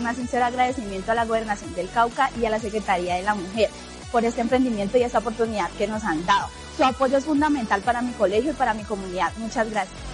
Un sincero agradecimiento a la Gobernación del Cauca y a la Secretaría de la Mujer por este emprendimiento y esta oportunidad que nos han dado. Su apoyo es fundamental para mi colegio y para mi comunidad. Muchas gracias.